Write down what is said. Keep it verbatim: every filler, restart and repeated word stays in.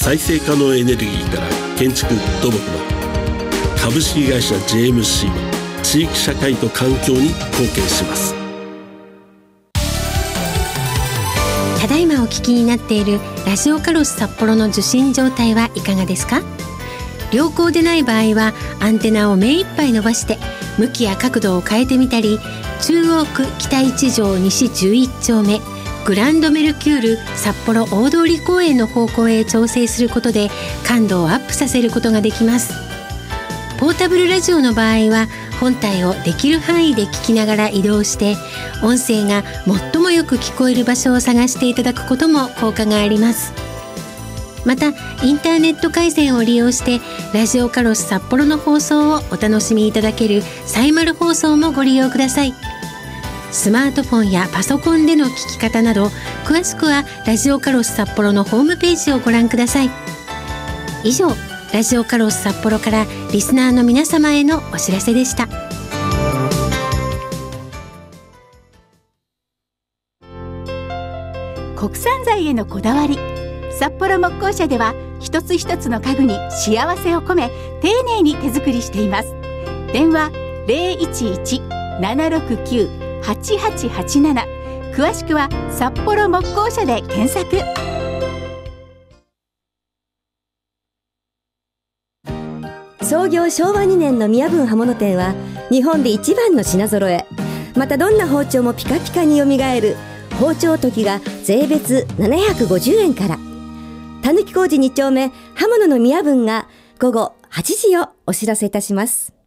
再生可能エネルギーから建築土木まで、株式会社 ジェーエムシー は地域社会と環境に貢献します。 ただいまお聞きになっているラジオカロス札幌の受信状態はいかがですか？良好でない場合はアンテナを目いっぱい伸ばして向きや角度を変えてみたり、中央区北一条西じゅういち丁目グランドメルキュール札幌大通公園の方向へ調整することで感度をアップさせることができます。ポータブルラジオの場合は本体をできる範囲で聞きながら移動して音声が最もよく聞こえる場所を探していただくことも効果があります。またインターネット回線を利用してラジオカロス札幌の放送をお楽しみいただけるサイマル放送もご利用ください。スマートフォンやパソコンでの聞き方など詳しくはラジオカロス札幌のホームページをご覧ください。以上、ラジオカロス札幌からリスナーの皆様へのお知らせでした。 国産材へのこだわり、札幌木工社では一つ一つの家具に幸せを込め丁寧に手作りしています。電話 ゼロいちいち ななろくきゅう はちはちはちなな、詳しくは札幌木工社で検索。 創業しょうわにねんの宮文刃物店は日本で一番の品揃え、またどんな包丁もピカピカによみがえる包丁研ぎが税別ななひゃくごじゅうえんから。たぬき工事に丁目刃物の宮文が午後はちじをお知らせいたします。